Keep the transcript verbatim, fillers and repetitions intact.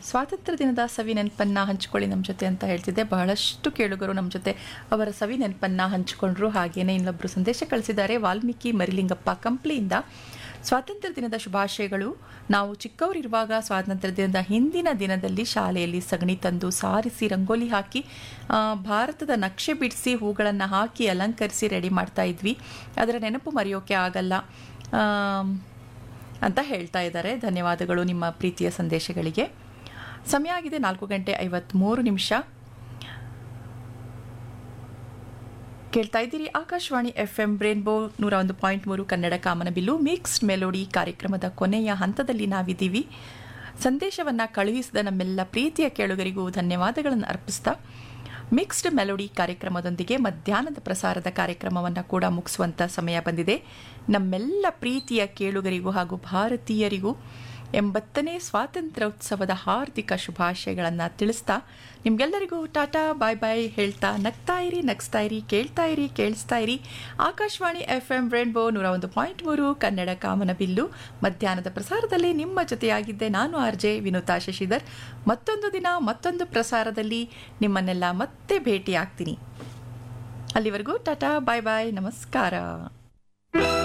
ಸ್ವಾತಂತ್ರ್ಯ ದಿನದ ಸವಿ ನೆನಪನ್ನು ಹಂಚಿಕೊಳ್ಳಿ ನಮ್ಮ ಜೊತೆ ಅಂತ ಹೇಳ್ತಿದ್ದೆ. ಬಹಳಷ್ಟು ಕೇಳುಗರು ನಮ್ಮ ಜೊತೆ ಅವರ ಸವಿ ನೆನಪನ್ನು ಹಂಚಿಕೊಂಡ್ರು. ಹಾಗೆಯೇ ಇನ್ನೊಬ್ಬರು ಸಂದೇಶ ಕಳಿಸಿದ್ದಾರೆ. ವಾಲ್ಮೀಕಿ ಮರಿಲಿಂಗಪ್ಪ ಕಂಪ್ಲಿಯಿಂದ ಸ್ವಾತಂತ್ರ್ಯ ದಿನದ ಶುಭಾಶಯಗಳು. ನಾವು ಚಿಕ್ಕವರಿರುವಾಗ ಸ್ವಾತಂತ್ರ್ಯ ದಿನದ ಹಿಂದಿನ ದಿನದಲ್ಲಿ ಶಾಲೆಯಲ್ಲಿ ಸಗಣಿ ತಂದು ಸಾರಿಸಿ ರಂಗೋಲಿ ಹಾಕಿ ಭಾರತದ ನಕ್ಷೆ ಬಿಡಿಸಿ ಹೂಗಳನ್ನು ಹಾಕಿ ಅಲಂಕರಿಸಿ ರೆಡಿ ಮಾಡ್ತಾ ಇದ್ವಿ. ಅದರ ನೆನಪು ಮರೆಯೋಕೆ ಆಗಲ್ಲ ಅಂತ ಹೇಳ್ತಾ ಇದ್ದಾರೆ. ಧನ್ಯವಾದಗಳು ನಿಮ್ಮ ಪ್ರೀತಿಯ ಸಂದೇಶಗಳಿಗೆ. ಸಮಯ ಆಗಿದೆ ನಾಲ್ಕು ಗಂಟೆ ಐವತ್ತ್ಮೂರು ನಿಮಿಷ. ಕೇಳ್ತಾ ಇದ್ದೀರಿ ಆಕಾಶವಾಣಿ ಎಫ್ ಎಂ ರೇನ್ಬೋ ನೂರ ಒಂದು ಪಾಯಿಂಟ್ ಮೂರು ಕನ್ನಡ ಕಾಮನಬಿಲ್ಲು ಮಿಕ್ಸ್ಡ್ ಮೆಲೋಡಿ ಕಾರ್ಯಕ್ರಮದ ಕೊನೆಯ ಹಂತದಲ್ಲಿ ನಾವಿದ್ದೀವಿ. ಸಂದೇಶವನ್ನು ಕಳುಹಿಸಿದ ನಮ್ಮೆಲ್ಲ ಪ್ರೀತಿಯ ಕೇಳುಗರಿಗೂ ಧನ್ಯವಾದಗಳನ್ನು ಅರ್ಪಿಸ್ತಾ ಮಿಕ್ಸ್ಡ್ ಮೆಲೋಡಿ ಕಾರ್ಯಕ್ರಮದೊಂದಿಗೆ ಮಧ್ಯಾಹ್ನದ ಪ್ರಸಾರದ ಕಾರ್ಯಕ್ರಮವನ್ನು ಕೂಡ ಮುಗಿಸುವಂಥ ಸಮಯ ಬಂದಿದೆ. ನಮ್ಮೆಲ್ಲ ಪ್ರೀತಿಯ ಕೇಳುಗರಿಗೂ ಹಾಗೂ ಭಾರತೀಯರಿಗೂ ಎಂಬತ್ತನೇ ಸ್ವಾತಂತ್ರ್ಯೋತ್ಸವದ ಹಾರ್ದಿಕ ಶುಭಾಶಯಗಳನ್ನು ತಿಳಿಸ್ತಾ ನಿಮಗೆಲ್ಲರಿಗೂ ಟಾಟಾ ಬಾಯ್ ಬಾಯ್ ಹೇಳ್ತಾ ನಗ್ತಾ ಇರಿ, ನಗಿಸ್ತಾ ಇರಿ, ಕೇಳ್ತಾ ಇರಿ, ಕೇಳಿಸ್ತಾ ಇರಿ. ಆಕಾಶವಾಣಿ ಎಫ್ ಎಂ ರೇನ್ಬೋ ನೂರ ಒಂದು ಪಾಯಿಂಟ್ ಮೂರು ಕನ್ನಡ ಕಾಮನಬಿಲ್ಲು. ಮಧ್ಯಾಹ್ನದ ಪ್ರಸಾರದಲ್ಲಿ ನಿಮ್ಮ ಜೊತೆಯಾಗಿದ್ದೆ ನಾನು ಆರ್ ಜೆ ವಿನುತಾ ಶಶಿಧರ್. ಮತ್ತೊಂದು ದಿನ ಮತ್ತೊಂದು ಪ್ರಸಾರದಲ್ಲಿ ನಿಮ್ಮನ್ನೆಲ್ಲ ಮತ್ತೆ ಭೇಟಿ ಆಗ್ತೀನಿ. ಅಲ್ಲಿವರೆಗೂ ಟಾಟಾ ಬಾಯ್ ಬಾಯ್, ನಮಸ್ಕಾರ.